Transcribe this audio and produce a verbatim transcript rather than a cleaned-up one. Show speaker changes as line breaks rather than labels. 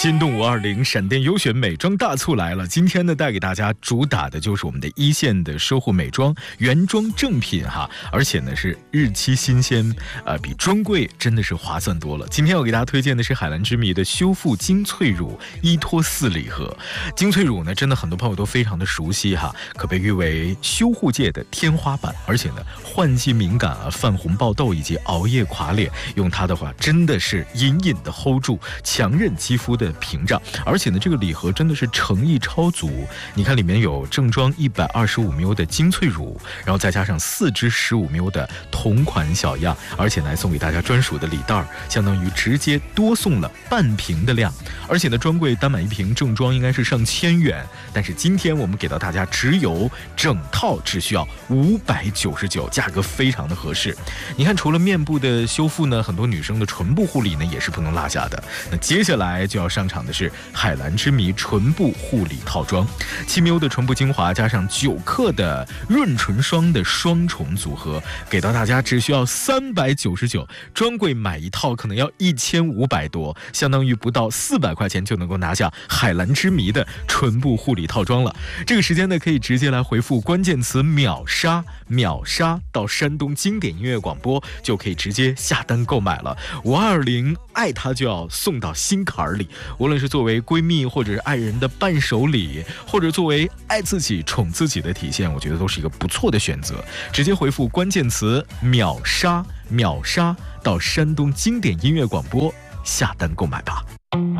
心动五二零闪电优选美妆大促来了，今天呢带给大家主打的就是我们的一线的收获美妆原装正品哈，而且呢是日期新鲜，呃比专柜真的是划算多了。今天我给大家推荐的是海蓝之谜的修复精粹乳依托四礼盒。精粹乳呢真的很多朋友都非常的熟悉哈，可被誉为修护界的天花板，而且呢换季敏感啊、泛红爆痘以及熬夜垮脸，用它的话真的是隐隐的 hold 住，强韧肌肤的屏障。而且呢这个礼盒真的是诚意超足，你看里面有正装一百二十五毫升的精粹乳，然后再加上四支十五毫升的同款小样，而且呢还送给大家专属的礼袋，相当于直接多送了半瓶的量。而且呢专柜单买一瓶正装应该是上千元，但是今天我们给到大家只有整套只需要五百九十九，价格非常的合适。你看除了面部的修复呢，很多女生的唇部护理呢也是不能落下的。那接下来就要上场的是海蓝之谜唇部护理套装，七毫升的唇部精华加上九克的润唇霜的双重组合，给到大家只需要三百九十九，专柜买一套可能要一千五百多，相当于不到四百块钱就能够拿下海蓝之谜的唇部护理套装了。这个时间呢可以直接来回复关键词秒杀，秒杀到山东经典音乐广播就可以直接下单购买了。五二零爱它就要送到心坎里，无论是作为闺蜜或者是爱人的伴手礼，或者作为爱自己宠自己的体现，我觉得都是一个不错的选择。直接回复关键词秒杀，秒杀到山东经典音乐广播下单购买吧。